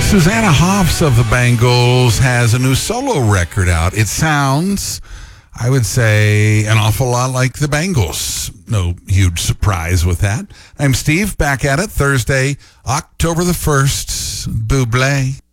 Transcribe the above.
Susanna Hoffs of the Bangles has a new solo record out. It sounds, I would say, an awful lot like the Bangles. No huge surprise with that. I'm Steve, back at it Thursday, October the 1st. Buble.